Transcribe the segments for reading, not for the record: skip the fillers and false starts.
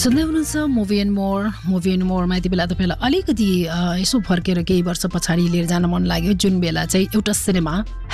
सुन्दै हुनुहुन्छ movie and मोरमा यति बेला तपाईँलाई अलिकति यसो फर्केर केही वर्ष पछाडि लिएर जान मन लाग्यो, जुन बेला चाहिँ एउटा सिनेमा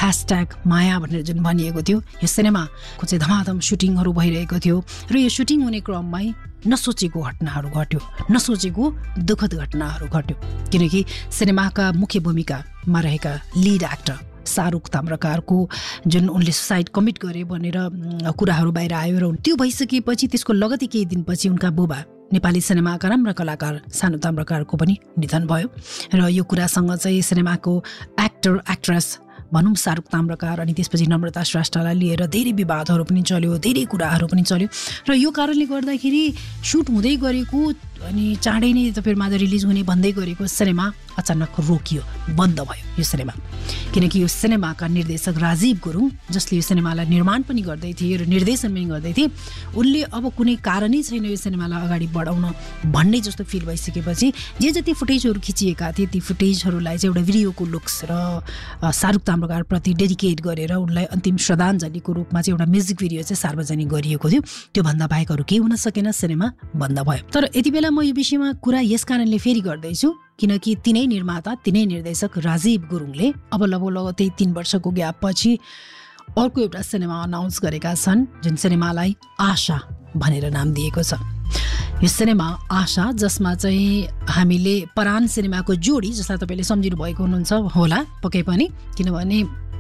#माया भनेर जुन भनिएको थियो, यो सिनेमाको चाहिँ धमाधम सुटिङहरू भइरहेको थियो र यो सुटिङ हुने क्रममै नसोचेको घटनाहरू घट्यो, नसोचेको दुःखद घटनाहरू घट्यो, किनकि सिनेमाका मुख्य भूमिकामा रहेका लिड एक्टर शाहरुख ताम्रकारको जुन उनले सुसाइड कमिट गरे भनेर कुराहरू बाहिर आयो र त्यो भइसकेपछि त्यसको लगत्तै केही दिनपछि उनका बुबा नेपाली सिनेमाका राम्रा कलाकार सानु ताम्रकारको पनि निधन भयो र यो कुरासँग चाहिँ सिनेमाको एक्ट्रेस भनौँ शाहरुख ताम्रकार अनि त्यसपछि नम्रता श्रेष्ठलाई लिएर धेरै विवादहरू पनि चल्यो, धेरै कुराहरू पनि चल्यो र यो कारणले गर्दाखेरि सुट हुँदै गरेको अनि चाँडै नै तपाईँहरूमा रिलिज हुने भन्दै गरेको सिनेमा अचानक रोकियो, बन्द भयो यो सिनेमा। किनकि यो सिनेमाका निर्देशक राजीव गुरुङ, जसले यो सिनेमालाई निर्माण पनि गर्दै थिए र निर्देशन पनि गर्दै थिए, उनले अब कुनै कारणै छैन यो सिनेमालाई अगाडि बढाउन भन्ने जस्तो फिल भइसकेपछि जे जति फुटेजहरू खिचिएका थिए ती फुटेजहरूलाई चाहिँ एउटा भिडियोको लुक्स र शाहरुख ताम्रकारप्रति डेडिकेट गरेर उनलाई अन्तिम श्रद्धाञ्जलीको रूपमा चाहिँ एउटा म्युजिक भिडियो चाहिँ सार्वजनिक गरिएको थियो। त्योभन्दा बाहेक अरू केही हुन सकेन, सिनेमा बन्द भयो। तर यति बेला म यो विषयमा कुरा यस कारणले फेरि गर्दैछु किनकि तिनै निर्माता तिनै निर्देशक राजीव गुरुङले अब लगभग 3 वर्षको ग्यापपछि अर्को एउटा सिनेमा अनाउन्स गरेका छन्, जुन सिनेमालाई आशा भनेर नाम दिएको छ। यो सिनेमा आशा, जसमा चाहिँ हामीले परान सिनेमाको जोडी, जसलाई तपाईँले सम्झिनु भएको हुनुहुन्छ होला पक्कै पनि, किनभने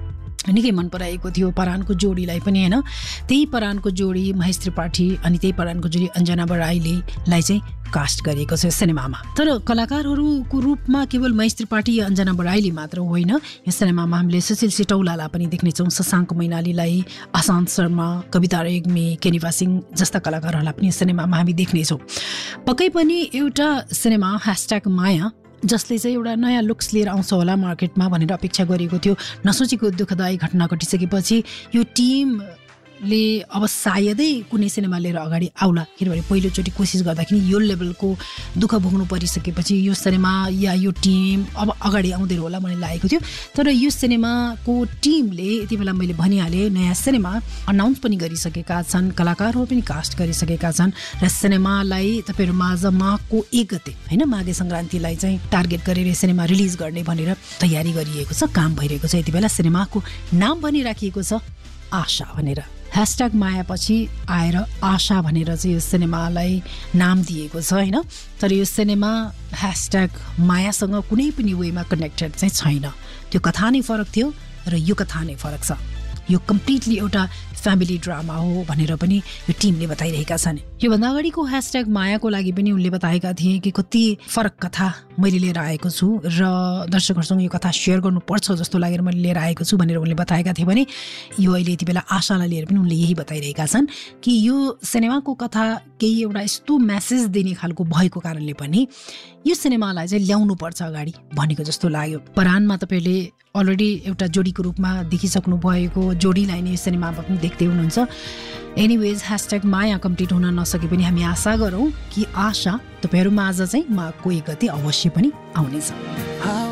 निकै मन पराएको थियो परानको जोडीलाई पनि होइन। त्यही परानको जोडी महेश त्रिपाठी अनि त्यही परानको जोडी अञ्जना बराइलीलाई चाहिँ कास्ट गरिएको छ सिनेमामा। तर कलाकारहरूको रूपमा केवल महेश त्रिपाठी या अञ्जना बराइली मात्र होइन, यस सिनेमामा हामीले सुशील सिटौलालाई पनि देख्नेछौँ, शशाङ्क मैनालीलाई, आशान्त शर्मा, कविता रेग्मी, केनिफा सिंह जस्ता कलाकारहरूलाई पनि सिनेमामा हामी देख्नेछौँ। पक्कै पनि एउटा सिनेमा #माया जसले चाहिँ एउटा नयाँ लुक्स लिएर आउँछ होला मार्केटमा भनेर अपेक्षा गरेको थियो, नसोचेको दुःखदायी घटना घटिसकेपछि यो टिमले अब सायदै कुनै सिनेमा लिएर अगाडि आउला, किनभने पहिलोचोटि कोसिस गर्दाखेरि यो लेभलको दुःख भोग्नु परिसकेपछि यो सिनेमा या यो टिम अब अगाडि आउँदैन होला भन्ने लागेको थियो। तर यो सिनेमाको टिमले यति बेला मैले भनिहालेँ नयाँ सिनेमा अनाउन्स पनि गरिसकेका छन्, कलाकारहरू पनि कास्ट गरिसकेका छन् र सिनेमालाई तपाईँहरू माझ माघको 1 गते होइन, माघे सङ्क्रान्तिलाई चाहिँ टार्गेट गरेर सिनेमा रिलिज गर्ने भनेर तयारी गरिएको छ, काम भइरहेको छ। यति बेला सिनेमाको नाम भनिराखिएको छ आशा भनेर। #माया पछि आएर आशा भनेर चाहिँ यो सिनेमालाई नाम दिएको छ होइन। तर यो सिनेमा #मायासँग कुनै पनि वेमा कनेक्टेड चाहिँ छैन। त्यो कथा नै फरक थियो र यो कथा नै फरक छ। यो कम्प्लिटली एउटा फ्यामिली ड्रामा हो भनेर पनि यो टिमले बताइरहेका छन्। योभन्दा अगाडिको #मायाको लागि पनि उनले बताएका थिए कि कति फरक कथा मैले लिएर आएको छु र दर्शकहरूसँग यो कथा सेयर गर्नुपर्छ जस्तो लागेर मैले लिएर आएको छु भनेर उनले बताएका थिए भने यो अहिले यति बेला आशालाई लिएर पनि उनले यही बताइरहेका छन् कि यो सिनेमाको कथा केही एउटा यस्तो मेसेज दिने खालको भएको कारणले पनि यो सिनेमालाई चाहिँ ल्याउनुपर्छ अगाडि भनेको जस्तो लाग्यो। परानमा तपाईँले अलरेडी एउटा जोडीको रूपमा देखिसक्नु भएको जोडीलाई नै सिनेमामा पनि देख्दै हुनुहुन्छ। एनिवेज #माया कम्प्लिट हुन नसके पनि हामी आशा गरौँ कि आशा तपाईँहरूमा आज चाहिँ माघको 1 गते अवश्य पनि आउनेछ।